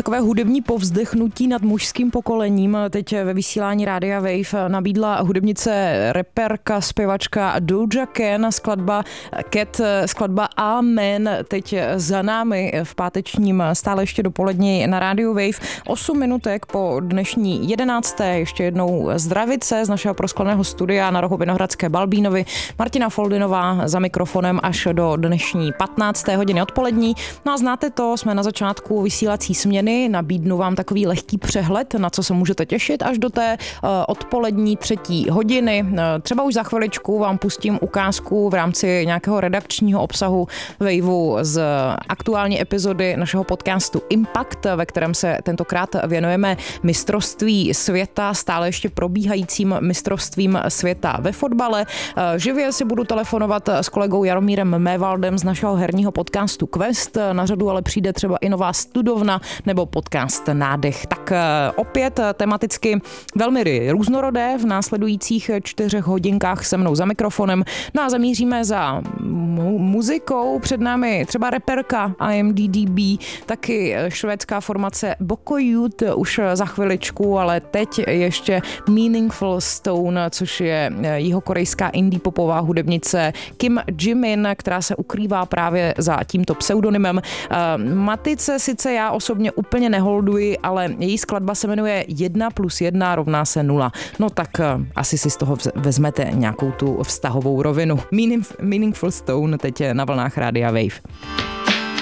takové hudební povzdechnutí nad mužským pokolením. Teď ve vysílání Rádia Wave nabídla hudebnice, reperka, zpěvačka Doja Cat, skladba Amen, teď za námi v pátečním stále ještě dopolední na Rádiu Wave. 8 minutek po dnešní 11. Ještě jednou zdravice z našeho proskleného studia na rohu Vinohradské Balbínovy. Martina Foldinová za mikrofonem až do dnešní 15. hodiny odpolední. No a znáte to, jsme na začátku vysílací směny, nabídnu vám takový lehký přehled, na co se můžete těšit až do té odpolední 3. hodiny. Třeba už za chviličku vám pustím ukázku v rámci nějakého redakčního obsahu Waveu z aktuální epizody našeho podcastu Impact, ve kterém se tentokrát věnujeme mistrovství světa, stále ještě probíhajícím mistrovstvím světa ve fotbale. Živě si budu telefonovat s kolegou Jaromírem Mévaldem z našeho herního podcastu Quest. Na řadu ale přijde třeba i nová studovna nebo podcast Nádech. Tak opět tematicky velmi různorodé v následujících 4 hodinkách se mnou za mikrofonem. No a zamíříme za muzikou. Před námi třeba reperka IMDb, taky švédská formace Boko Youth už za chviličku, ale teď ještě Meaningful Stone, což je jihokorejská indie popová hudebnice Kim Jimin, která se ukrývá právě za tímto pseudonymem. Matice sice já osobně úplně neholduji, ale její skladba se jmenuje 1+1 = 0. No tak asi si z toho vezmete nějakou tu vztahovou rovinu. Meaningful Stone teď na vlnách Rádia Wave.